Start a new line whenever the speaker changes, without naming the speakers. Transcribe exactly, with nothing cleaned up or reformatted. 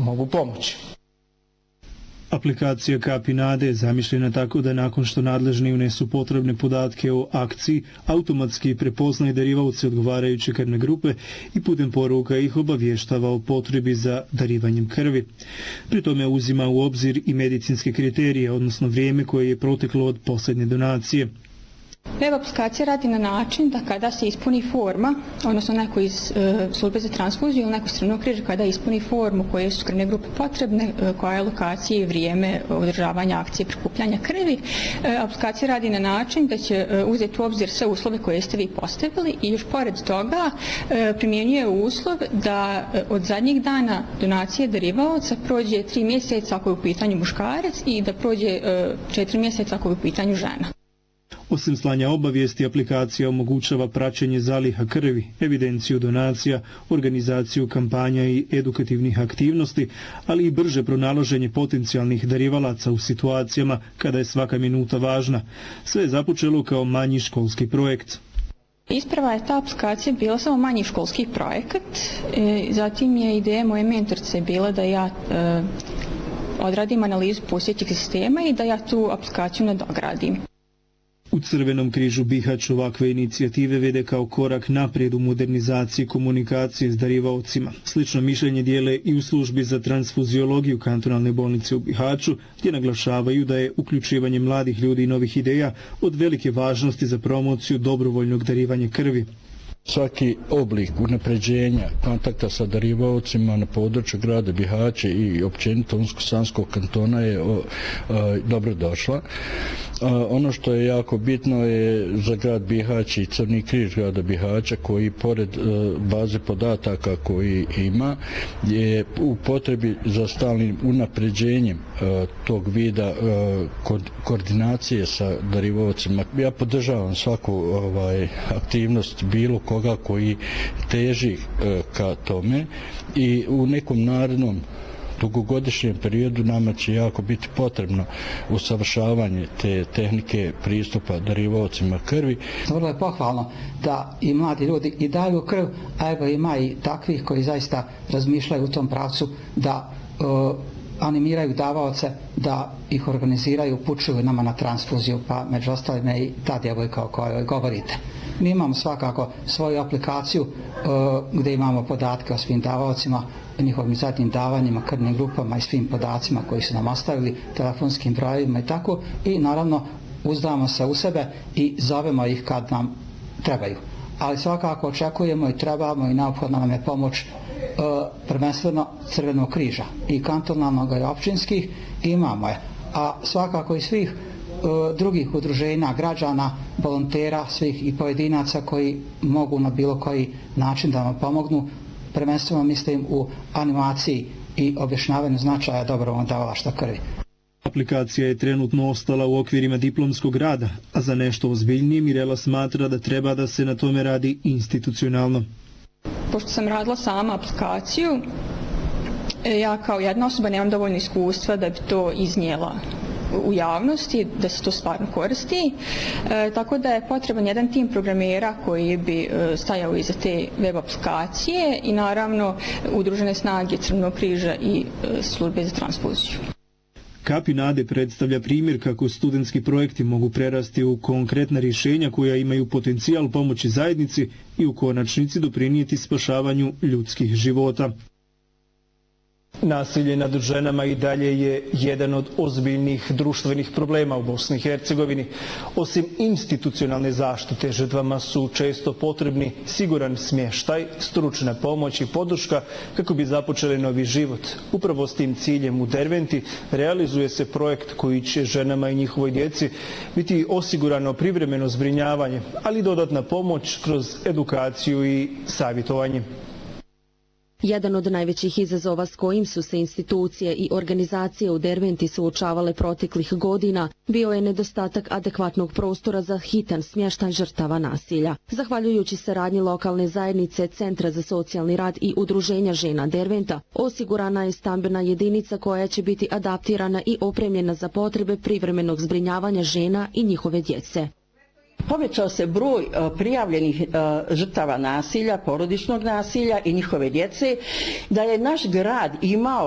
mogu pomoći.
Aplikacija Kapi nade je zamišljena tako da nakon što nadležni unesu potrebne podatke o akciji, automatski prepoznaje darivaoce odgovarajuće krvne grupe i putem poruka ih obavještava o potrebi za darivanjem krvi. Pri tome uzima u obzir i medicinske kriterije, odnosno vrijeme koje je proteklo od posljednje donacije.
Web aplikacija radi na način da kada se ispuni forma, odnosno neko iz e, službe za transfuziju ili neko iz Crvenog križa kada ispuni formu koje su krvne grupe potrebne, e, koja je lokacija i vrijeme održavanja akcije prikupljanja krvi, e, aplikacija radi na način da će e, uzeti u obzir sve uslove koje ste vi postavili i još pored toga e, primjenjuje uslov da e, od zadnjih dana donacije darivaoca prođe tri mjeseca ako je u pitanju muškarac i da prođe e, četiri mjeseca ako je u pitanju žena.
Osim slanja obavijesti, aplikacija omogućava praćenje zaliha krvi, evidenciju donacija, organizaciju kampanja i edukativnih aktivnosti, ali i brže pronalaženje potencijalnih darivalaca u situacijama kada je svaka minuta važna. Sve je započelo kao manji školski projekt.
Isprava je ta aplikacija bila samo manji školski projekat, e, zatim je ideja moje mentorice bila da ja e, odradim analizu postojećeg sistema i da ja tu aplikaciju nadogradim.
U Crvenom križu Bihać ovakve inicijative vede kao korak naprijed u modernizaciji komunikacije s darivaocima. Slično mišljenje dijele i u službi za transfuziologiju kantonalne bolnice u Bihaću, gdje naglašavaju da je uključivanje mladih ljudi i novih ideja od velike važnosti za promociju dobrovoljnog darivanja krvi.
Svaki oblik unapređenja kontakta sa darivaocima na području grada Bihaća i općenito Unsko-Sanskog kantona je o, o, dobrodošla. A, ono što je jako bitno je za grad Bihać i Crni križ grada Bihaća, koji pored a, baze podataka koji ima je u potrebi za stalnim unapređenjem a, tog vida a, ko, koordinacije sa darivaocima. Ja podržavam svaku ovaj, aktivnost bilo koga koji teži e, ka tome i u nekom narednom dugogodišnjem periodu nama će jako biti potrebno usavršavanje te tehnike pristupa darivaocima krvi.
Vrlo je pohvalno da i mladi ljudi i daju krv, a evo ima i takvih koji zaista razmišljaju u tom pravcu da e, animiraju davaoce da ih organiziraju, upućuju nama na transfuziju, pa među ostalim i ta djevojka o kojoj govorite. Mi imamo svakako svoju aplikaciju uh, gdje imamo podatke o svim davaocima, njihovim zadnjim davanjima, krvnim grupama i svim podacima koji su nam ostavili, telefonskim brojevima i tako, i naravno uzdamo se u sebe i zovemo ih kad nam trebaju. Ali svakako očekujemo i trebamo i neophodna nam je pomoć uh, prvenstveno Crvenog križa i kantonalnog i općinskih, imamo je, a svakako i svih drugih udruženja, građana, volontera, svih i pojedinaca koji mogu na bilo koji način da vam pomognu, prvenstveno mislim u animaciji i objašnjavanju značaja dobrovoljnog davalaštva krvi.
Aplikacija je trenutno ostala u okvirima diplomskog rada, a za nešto ozbiljnije Mirela smatra da treba da se na tome radi institucionalno.
Pošto sam radila sama aplikaciju, ja kao jedna osoba nemam dovoljno iskustva da bi to iznijela u javnosti, da se to stvarno koristi, e, tako da je potreban jedan tim programera koji bi e, stajao iza te web aplikacije i naravno udružene snage Crvenog križa i e, službe za transfuziju.
Kapi nade predstavlja primjer kako studentski projekti mogu prerasti u konkretna rješenja koja imaju potencijal pomoći zajednici i u konačnici doprinijeti spašavanju ljudskih života. Nasilje nad ženama i dalje je jedan od ozbiljnih društvenih problema u Bosni i Hercegovini. Osim institucionalne zaštite, žrtvama su često potrebni siguran smještaj, stručna pomoć i podrška kako bi započeli novi život. Upravo s tim ciljem u Derventi realizuje se projekt koji će ženama i njihovoj djeci biti osigurano privremeno zbrinjavanje, ali i dodatna pomoć kroz edukaciju i savjetovanje.
Jedan od najvećih izazova s kojim su se institucije i organizacije u Derventi suočavale proteklih godina bio je nedostatak adekvatnog prostora za hitan smještaj žrtava nasilja. Zahvaljujući saradnji lokalne zajednice, Centra za socijalni rad i Udruženja žena Derventa, osigurana je stambena jedinica koja će biti adaptirana i opremljena za potrebe privremenog zbrinjavanja žena i njihove djece.
Povećao se broj prijavljenih žrtava nasilja, porodičnog nasilja i njihove djece, da je naš grad imao